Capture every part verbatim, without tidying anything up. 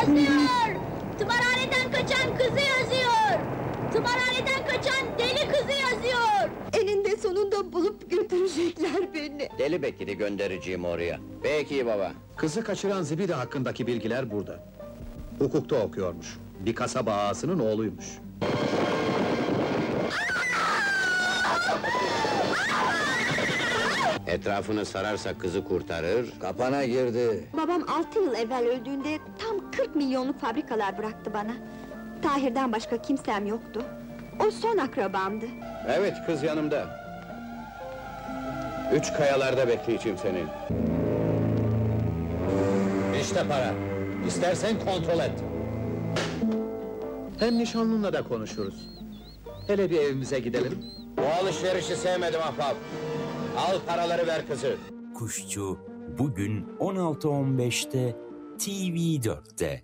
yazıyor. Tımarhaneden kaçan kızı yazıyor. Tımarhaneden kaçan deli kızı yazıyor. Eninde sonunda bulup götürecekler beni. Deli Bekir'i göndereceğim oraya. Peki baba. Kızı kaçıran Zibide hakkındaki bilgiler burada. Hukukta okuyormuş. Bir kasaba ağasının oğluymuş. Etrafını sararsa kızı kurtarır. Kapana girdi. Babam altı yıl evvel öldüğünde tam kırk milyonluk fabrikalar bıraktı bana. Tahir'den başka kimsem yoktu. O son akrabamdı. Evet, kız yanımda. Üç kayalarda bekleyeceğim seni. İşte para. İstersen kontrol et. Hem nişanlınla da konuşuruz. Hele bir evimize gidelim. Bu alışverişi sevmedim ahbap. Al paraları, ver kızı. Kuşçu bugün on altı on beşte T V dörtte.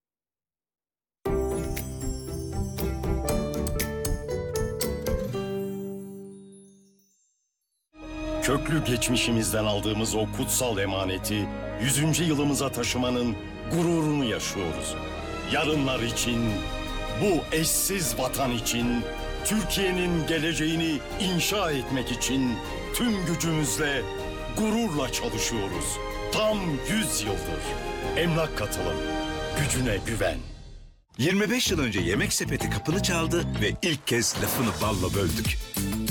Köklü geçmişimizden aldığımız o kutsal emaneti yüzüncü yılımıza taşımanın gururunu yaşıyoruz. Yarınlar için, bu eşsiz vatan için, Türkiye'nin geleceğini inşa etmek için tüm gücümüzle, gururla çalışıyoruz. Tam yüz yıldır. Emlak Katılım, gücüne güven. yirmi beş yıl önce Yemek Sepeti kapını çaldı ve ilk kez lafını balla böldük.